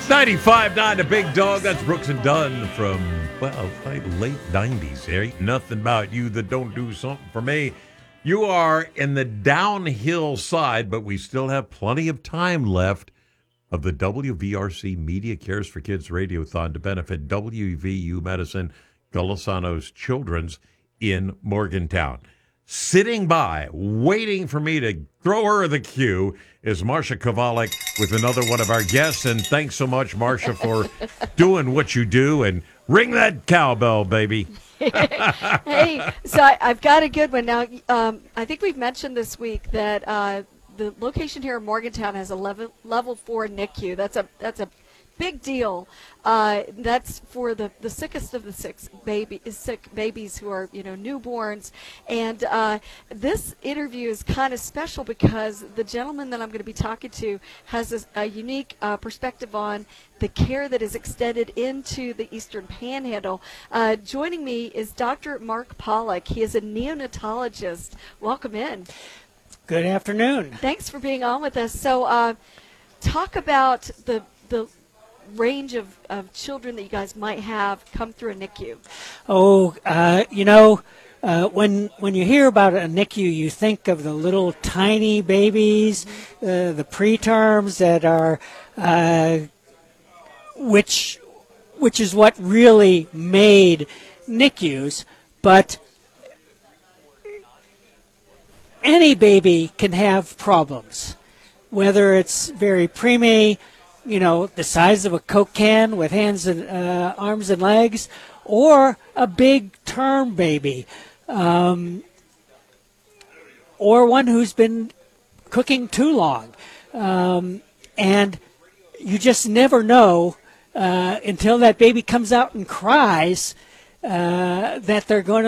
95.9 The Big Dog. That's Brooks and Dunn from, well, late 90s. There ain't nothing about you that don't do something for me. You are in the downhill side, but we still have plenty of time left of the WVRC Media Cares for Kids Radiothon to benefit WVU Medicine Golisano's Children's in Morgantown. Sitting by, waiting for me to throw her the cue, is Marsha Kovalik with another one of our guests. And thanks so much, Marsha, for doing what you do. And ring that cowbell, baby. Hey, so I've got a good one. Now, I think we've mentioned this week that the location here in Morgantown has a level 4 NICU. That's a big deal. That's for the sickest of the sick babies who are, newborns. And this interview is kind of special because the gentleman that I'm going to be talking to has a unique perspective on the care that is extended into the Eastern Panhandle. Joining me is Dr. Mark Pollock. He is a neonatologist. Welcome in. Good afternoon. Thanks for being on with us. So talk about the range of children that you guys might have come through a NICU. When you hear about a NICU, you think of the little tiny babies, the preterms that are, which is what really made NICUs. But any baby can have problems, whether it's very preemie, the size of a Coke can with hands and arms and legs, or a big term baby, or one who's been cooking too long. And you just never know until that baby comes out and cries that they're going